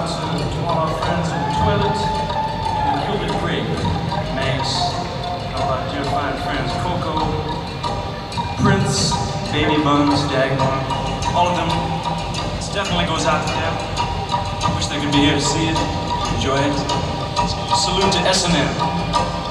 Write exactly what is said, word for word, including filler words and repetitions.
out to, to all our friends in the toilet, in the Gilded Grape, Max, all our dear fine friends, Coco, Prince, Baby Buns, Dagmar, all of them. This definitely goes out to them. I wish they could be here to see it, enjoy it. Salute to S and M.